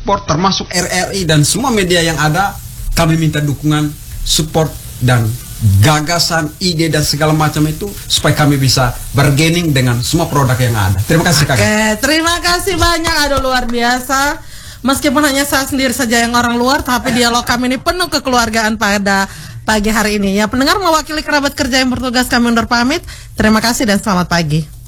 support, termasuk RRI dan semua media yang ada. Kami minta dukungan, support dan gagasan, ide dan segala macam itu supaya kami bisa bargaining dengan semua produk yang ada. Terima kasih kakak. Oke, terima kasih banyak. Aduh, luar biasa. Meskipun hanya saya sendiri saja yang orang luar, tapi dialog kami ini penuh kekeluargaan pada pagi hari ini. Ya, pendengar mewakili kerabat kerja yang bertugas, kami undur pamit. Terima kasih dan selamat pagi.